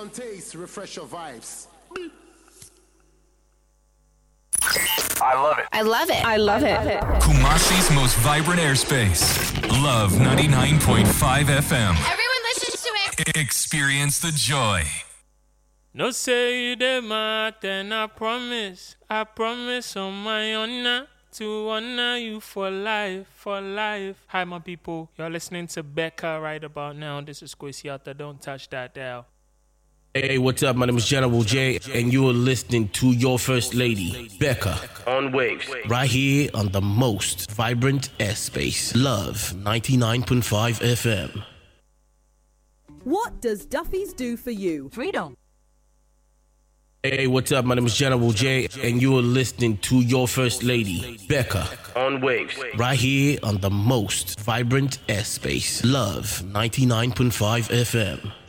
Excellent taste, refresh your vibes. I love it. I love it. I love it. Kumasi's most vibrant airspace. Love 99.5 FM. Everyone listens to it. Experience the joy. No say you the math, and I promise on my honor to honor you for life, for life. Hi, my people. You're listening to Becca right about now. This is Kwesiata. Don't touch that dial. Hey, what's up? My name is General J, and you are listening to your first lady, Becca, on Waves, right here on the most vibrant airspace. Love 99.5 FM. What does Duffy's do for you? Freedom. Hey, what's up? My name is General J, and you are listening to your first lady, Becca, on Waves, right here on the most vibrant airspace. Love 99.5 FM.